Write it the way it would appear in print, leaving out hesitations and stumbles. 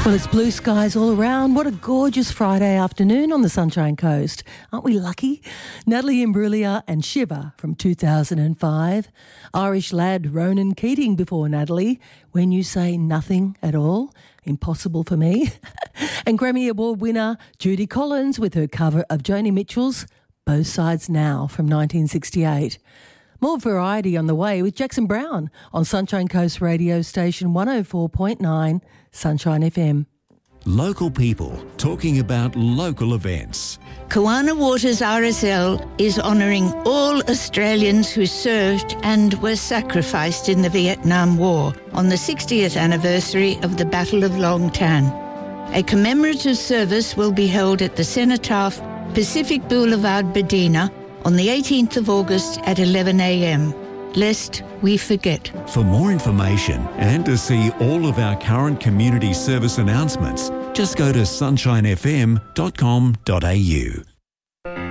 Well, it's blue skies all around. What a gorgeous Friday afternoon on the Sunshine Coast. Aren't we lucky? Natalie Imbruglia and Shiver from 2005. Irish lad Ronan Keating before Natalie. When You Say Nothing at All. Impossible for me. And Grammy Award winner Judy Collins with her cover of Joni Mitchell's Both Sides Now from 1968. More variety on the way with Jackson Brown on Sunshine Coast radio station 104.9 Sunshine FM. Local people talking about local events. Kawana Waters RSL is honouring all Australians who served and were sacrificed in the Vietnam War on the 60th anniversary of the Battle of Long Tan. A commemorative service will be held at the Cenotaph, Pacific Boulevard, Bedina, on the 18th of August at 11 a.m, lest we forget. For more information and to see all of our current community service announcements, just go to sunshinefm.com.au.